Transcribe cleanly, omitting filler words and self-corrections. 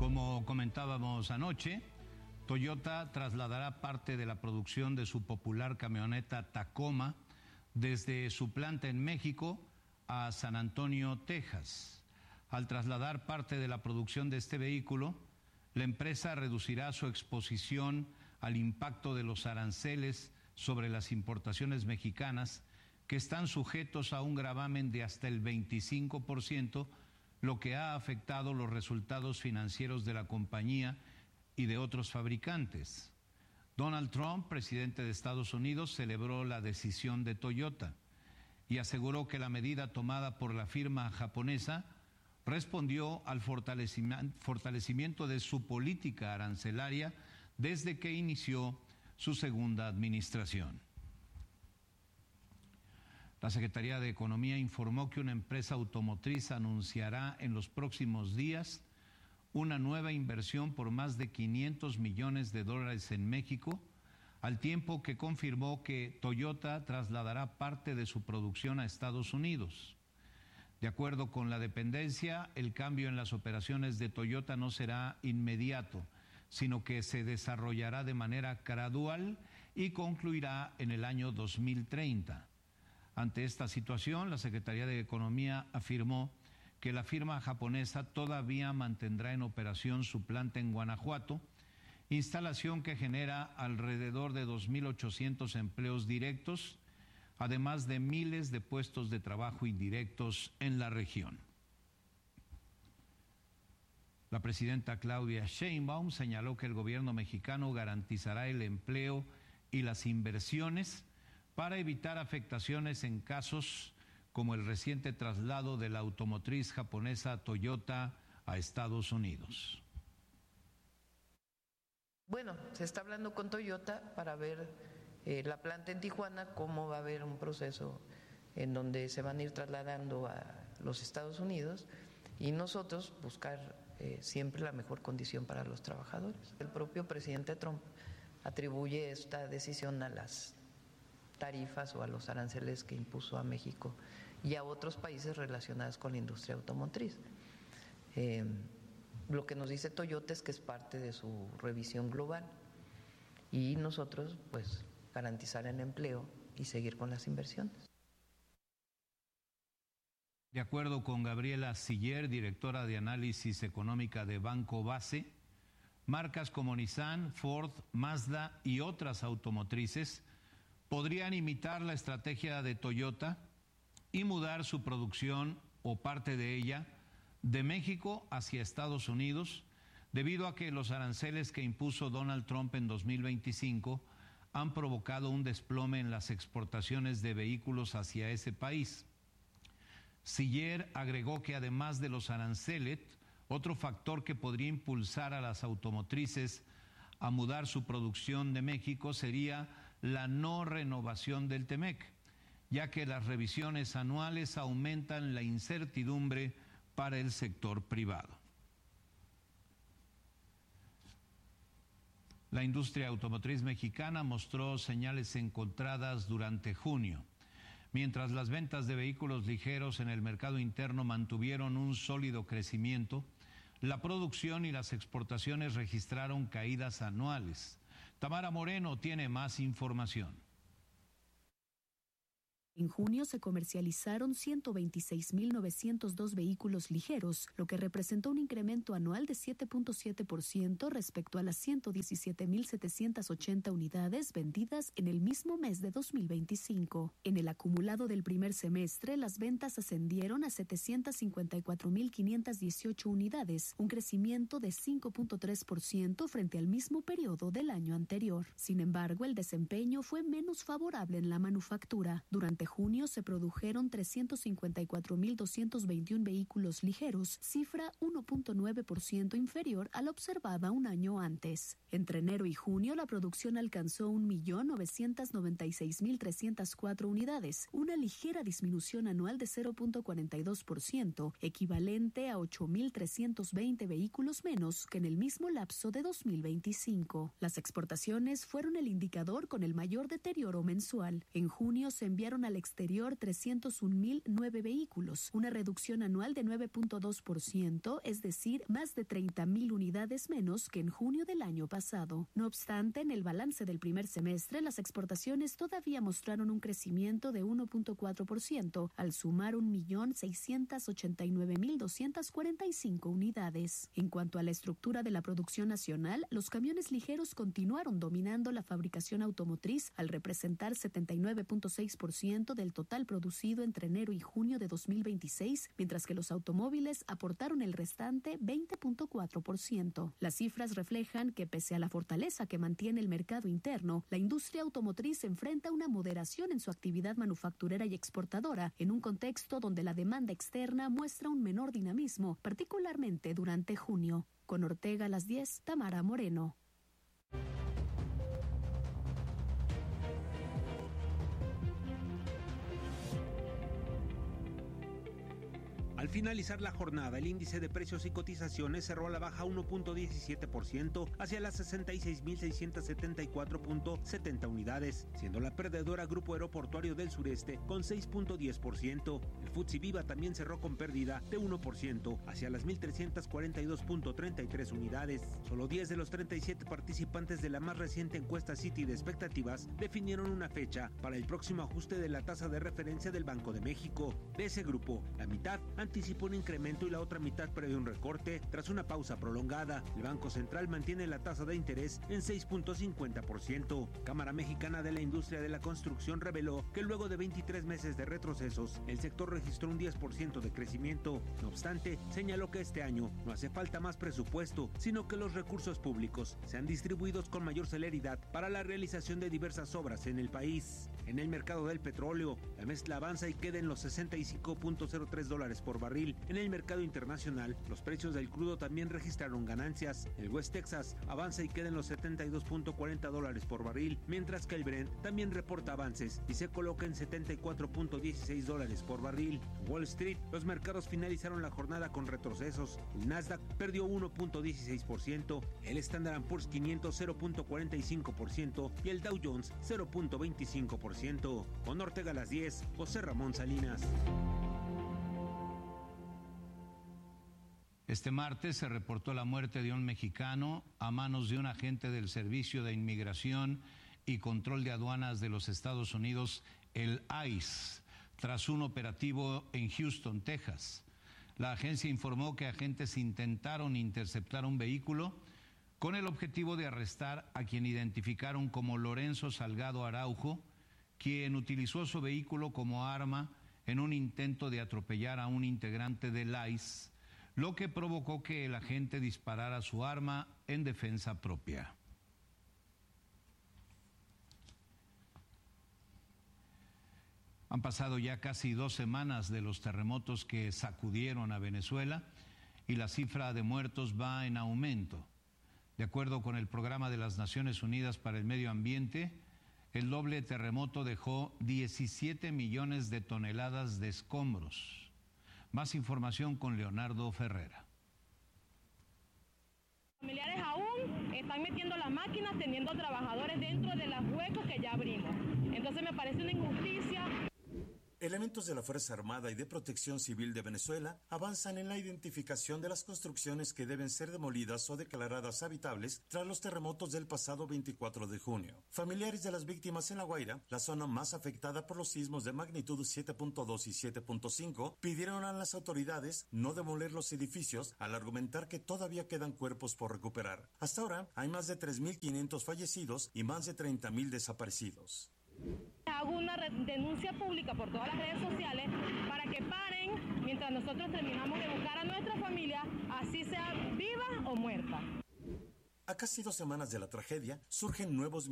Como comentábamos anoche, Toyota trasladará parte de la producción de su popular camioneta Tacoma desde su planta en México a San Antonio, Texas. Al trasladar parte de la producción de este vehículo, la empresa reducirá su exposición al impacto de los aranceles sobre las importaciones mexicanas, que están sujetos a un gravamen de hasta el 25%, lo que ha afectado los resultados financieros de la compañía y de otros fabricantes. Donald Trump, presidente de Estados Unidos, celebró la decisión de Toyota y aseguró que la medida tomada por la firma japonesa respondió al fortalecimiento de su política arancelaria desde que inició su segunda administración. La Secretaría de Economía informó que una empresa automotriz anunciará en los próximos días una nueva inversión por más de $500 millones en México, al tiempo que confirmó que Toyota trasladará parte de su producción a Estados Unidos. De acuerdo con la dependencia, el cambio en las operaciones de Toyota no será inmediato, sino que se desarrollará de manera gradual y concluirá en el año 2030. Ante esta situación, la Secretaría de Economía afirmó que la firma japonesa todavía mantendrá en operación su planta en Guanajuato, instalación que genera alrededor de 2.800 empleos directos, además de miles de puestos de trabajo indirectos en la región. La presidenta Claudia Sheinbaum señaló que el gobierno mexicano garantizará el empleo y las inversiones para evitar afectaciones en casos como el reciente traslado de la automotriz japonesa Toyota a Estados Unidos. Bueno, se está hablando con Toyota para ver la planta en Tijuana, cómo va a haber un proceso en donde se van a ir trasladando a los Estados Unidos y nosotros buscar siempre la mejor condición para los trabajadores. El propio presidente Trump atribuye esta decisión a las tarifas o a los aranceles que impuso a México y a otros países relacionados con la industria automotriz. Lo que nos dice Toyota es que es parte de su revisión global y nosotros pues garantizar el empleo y seguir con las inversiones. De acuerdo con Gabriela Siller, directora de análisis económica de Banco Base, marcas como Nissan, Ford, Mazda y otras automotrices podrían imitar la estrategia de Toyota y mudar su producción o parte de ella de México hacia Estados Unidos, debido a que los aranceles que impuso Donald Trump en 2025 han provocado un desplome en las exportaciones de vehículos hacia ese país. Siller agregó que además de los aranceles, otro factor que podría impulsar a las automotrices a mudar su producción de México sería la no renovación del TEMEC, ya que las revisiones anuales aumentan la incertidumbre para el sector privado. La industria automotriz mexicana mostró señales encontradas durante junio. Mientras las ventas de vehículos ligeros en el mercado interno mantuvieron un sólido crecimiento, la producción y las exportaciones registraron caídas anuales. Tamara Moreno tiene más información. En junio se comercializaron 126.902 vehículos ligeros, lo que representó un incremento anual de 7.7% respecto a las 117.780 unidades vendidas en el mismo mes de 2025. En el acumulado del primer semestre, las ventas ascendieron a 754.518 unidades, un crecimiento de 5.3% frente al mismo periodo del año anterior. Sin embargo, el desempeño fue menos favorable en la manufactura. Durante junio se produjeron 354.221 vehículos ligeros, cifra 1.9% inferior a la observada un año antes. Entre enero y junio la producción alcanzó 1.996.304 unidades, una ligera disminución anual de 0.42%, equivalente a 8.320 vehículos menos que en el mismo lapso de 2025. Las exportaciones fueron el indicador con el mayor deterioro mensual. En junio se enviaron al al exterior 301.009 vehículos, una reducción anual de 9.2%, es decir, más de 30.000 unidades menos que en junio del año pasado. No obstante, en el balance del primer semestre, las exportaciones todavía mostraron un crecimiento de 1.4%, al sumar 1.689.245 unidades. En cuanto a la estructura de la producción nacional, los camiones ligeros continuaron dominando la fabricación automotriz al representar 79.6% del total producido entre enero y junio de 2026, mientras que los automóviles aportaron el restante 20.4%. Las cifras reflejan que pese a la fortaleza que mantiene el mercado interno, la industria automotriz enfrenta una moderación en su actividad manufacturera y exportadora, en un contexto donde la demanda externa muestra un menor dinamismo, particularmente durante junio. Con Ortega a las 10, Tamara Moreno. Al finalizar la jornada, el índice de precios y cotizaciones cerró a la baja 1.17% hacia las 66.674.70 unidades, siendo la perdedora Grupo Aeroportuario del Sureste con 6.10%. El FTSE Viva también cerró con pérdida de 1% hacia las 1.342.33 unidades. Solo 10 de los 37 participantes de la más reciente encuesta Citi de expectativas definieron una fecha para el próximo ajuste de la tasa de referencia del Banco de México. De ese grupo, la mitad anticipó un incremento y la otra mitad prevé un recorte. Tras una pausa prolongada, el Banco Central mantiene la tasa de interés en 6.50%. Cámara Mexicana de la Industria de la Construcción reveló que luego de 23 meses de retrocesos, el sector registró un 10% de crecimiento. No obstante, señaló que este año no hace falta más presupuesto, sino que los recursos públicos sean distribuidos con mayor celeridad para la realización de diversas obras en el país. En el mercado del petróleo, la mezcla avanza y queda en los $65.03 por barril. En el mercado internacional, los precios del crudo también registraron ganancias. El West Texas avanza y queda en los $72.40 por barril, mientras que el Brent también reporta avances y se coloca en $74.16 por barril. En Wall Street, los mercados finalizaron la jornada con retrocesos. El Nasdaq perdió 1.16%, el Standard & Poor's 500 0.45% y el Dow Jones 0.25%. Con Ortega a las 10, José Ramón Salinas. Este martes se reportó la muerte de un mexicano a manos de un agente del Servicio de Inmigración y Control de Aduanas de los Estados Unidos, el ICE, tras un operativo en Houston, Texas. La agencia informó que agentes intentaron interceptar un vehículo con el objetivo de arrestar a quien identificaron como Lorenzo Salgado Araujo, quien utilizó su vehículo como arma en un intento de atropellar a un integrante del ICE, lo que provocó que el agente disparara su arma en defensa propia. Han pasado ya casi 2 semanas de los terremotos que sacudieron a Venezuela y la cifra de muertos va en aumento. De acuerdo con el Programa de las Naciones Unidas para el Medio Ambiente, el doble terremoto dejó 17 millones de toneladas de escombros. Más información con Leonardo Ferrera. Familiares aún están metiendo las máquinas, teniendo trabajadores dentro de los huecos que ya abrimos. Entonces me parece una injusticia. Elementos de la Fuerza Armada y de Protección Civil de Venezuela avanzan en la identificación de las construcciones que deben ser demolidas o declaradas habitables tras los terremotos del pasado 24 de junio. Familiares de las víctimas en La Guaira, la zona más afectada por los sismos de magnitud 7.2 y 7.5, pidieron a las autoridades no demoler los edificios al argumentar que todavía quedan cuerpos por recuperar. Hasta ahora hay más de 3.500 fallecidos y más de 30.000 desaparecidos. Hago una denuncia pública por todas las redes sociales para que paren mientras nosotros terminamos de buscar a nuestra familia, así sea viva o muerta. A casi 2 semanas de la tragedia, surgen nuevos